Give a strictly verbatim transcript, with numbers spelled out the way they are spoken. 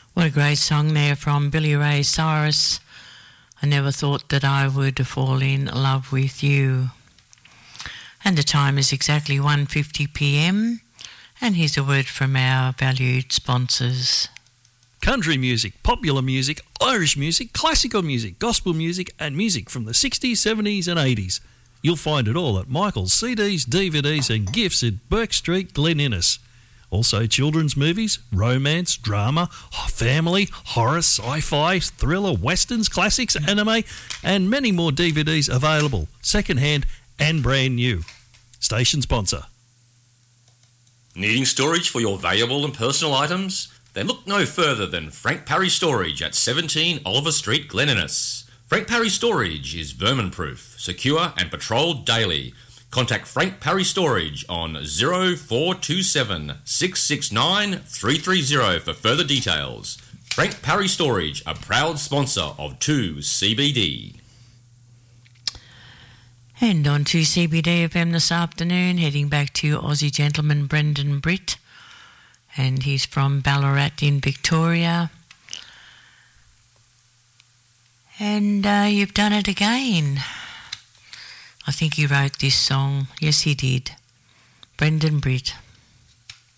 What a great song there from Billy Ray Cyrus. I never thought that I would fall in love with you. And the time is exactly one fifty p m. And here's a word from our valued sponsors. Country music, popular music, Irish music, classical music, gospel music and music from the sixties, seventies and eighties. You'll find it all at Michael's C Ds, D V Ds and gifts at Burke Street, Glen Innes. Also children's movies, romance, drama, family, horror, sci-fi, thriller, westerns, classics, anime and many more D V Ds available, second-hand and brand new. Station sponsor. Needing storage for your valuable and personal items? Then look no further than Frank Parry Storage at seventeen Oliver Street, Glen Innes. Frank Parry Storage is vermin-proof, secure and patrolled daily. Contact Frank Parry Storage on zero four two seven, six six nine, three three zero for further details. Frank Parry Storage, a proud sponsor of two C B D. And on to C B D F M this afternoon, heading back to Aussie gentleman Brendan Britt. And he's from Ballarat in Victoria. And uh, you've done it again. I think he wrote this song. Yes, he did. Brendan Britt.